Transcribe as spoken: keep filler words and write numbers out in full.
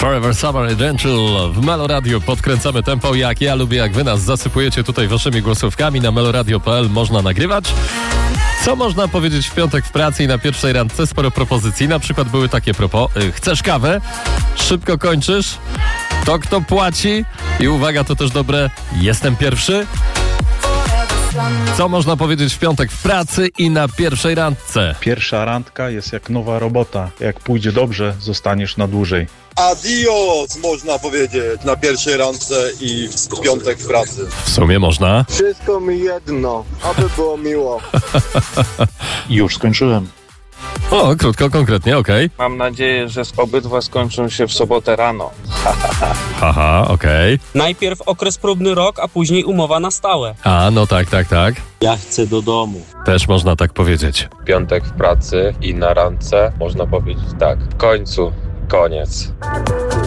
Forever Summer i Gentle w Meloradio. Podkręcamy tempo, jak ja lubię, jak wy nas zasypujecie tutaj waszymi głosówkami. Na meloradio kropka p l można nagrywać. Co można powiedzieć w piątek w pracy i na pierwszej randce? Sporo propozycji. Na przykład były takie propos. Chcesz kawę? Szybko kończysz? To kto płaci? I uwaga, to też dobre. Jestem pierwszy? Co można powiedzieć w piątek w pracy i na pierwszej randce? Pierwsza randka jest jak nowa robota. Jak pójdzie dobrze, zostaniesz na dłużej. Adios, można powiedzieć, na pierwszej randce i w piątek w pracy. W sumie można. Wszystko mi jedno, aby było miło. Już skończyłem. O, krótko, konkretnie, okej. Okay. Mam nadzieję, że obydwa skończą się w sobotę rano. Haha, okej. Okay. Najpierw okres próbny rok, a później umowa na stałe. A, no tak, tak, tak. Ja chcę do domu. Też można tak powiedzieć. Piątek w pracy i na randce można powiedzieć tak. W końcu koniec.